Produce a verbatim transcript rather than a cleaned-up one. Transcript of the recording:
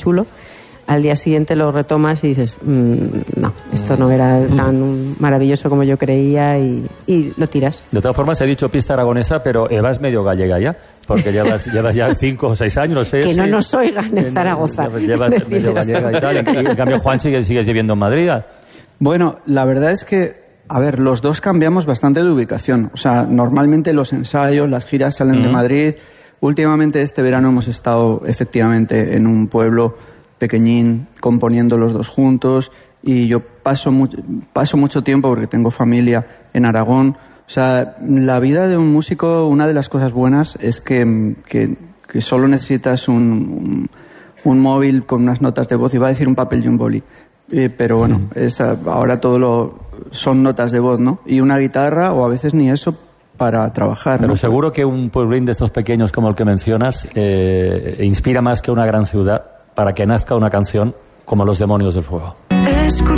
chulo, al día siguiente lo retomas y dices, mmm, no, esto no era tan maravilloso como yo creía, y, y lo tiras. De todas formas, he dicho pista aragonesa, pero Eva es medio gallega ya, porque llevas, llevas ya cinco o seis años, no sé. Que sí, no nos oigan en Zaragoza. Llevas medio gallega y tal, y en cambio Juan sigue, sigues viviendo en Madrid. Bueno, la verdad es que, a ver, los dos cambiamos bastante de ubicación. O sea, normalmente los ensayos, las giras salen uh-huh. de Madrid. Últimamente este verano hemos estado efectivamente en un pueblo pequeñín, componiendo los dos juntos, y yo paso, mu- paso mucho tiempo, porque tengo familia en Aragón. O sea, la vida de un músico, una de las cosas buenas es que, que, que solo necesitas un, un, un móvil con unas notas de voz, iba a decir un papel y un boli, eh, pero bueno, sí. es, ahora todo lo son notas de voz, ¿no? Y una guitarra, o a veces ni eso, para trabajar. Pero ¿no? seguro que un pueblín de estos pequeños como el que mencionas eh, inspira más que una gran ciudad para que nazca una canción como Los Demonios del Fuego.